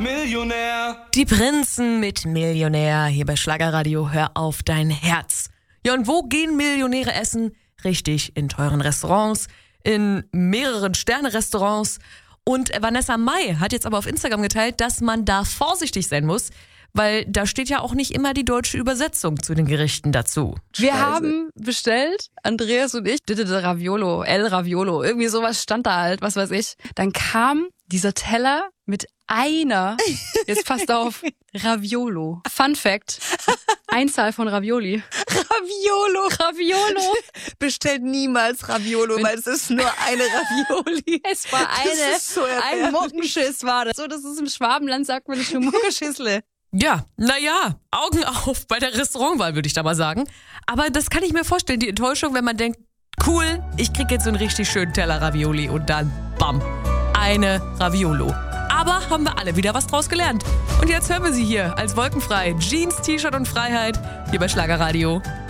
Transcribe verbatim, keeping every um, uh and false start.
Millionär. Die Prinzen mit Millionär hier bei Schlagerradio. Hör auf dein Herz. Ja, und wo gehen Millionäre essen? Richtig, in teuren Restaurants, in mehreren Sterne-Restaurants. Und Vanessa Mai hat jetzt aber auf Instagram geteilt, dass man da vorsichtig sein muss, weil da steht ja auch nicht immer die deutsche Übersetzung zu den Gerichten dazu. Wir Scheiße. haben bestellt, Andreas und ich, Raviolo, El Raviolo, irgendwie sowas stand da halt, was weiß ich. Dann kam dieser Teller mit einer, jetzt passt auf, Raviolo. Fun Fact, Einzahl von Ravioli. Raviolo. Raviolo. Bestellt niemals Raviolo, weil es ist nur eine Ravioli. Es war eine, ist so ein erbärmlich. Muckenschiss war das. So, das ist im Schwabenland, sagt man nicht nur Muckenschissle. Ja, naja, Augen auf bei der Restaurantwahl, würde ich da mal sagen. Aber das kann ich mir vorstellen, die Enttäuschung, wenn man denkt, cool, ich krieg jetzt so einen richtig schönen Teller Ravioli und dann, bam, eine Raviolo. Aber haben wir alle wieder was draus gelernt. Und jetzt hören wir sie hier als Wolkenfrei, Jeans, T-Shirt und Freiheit hier bei Schlagerradio.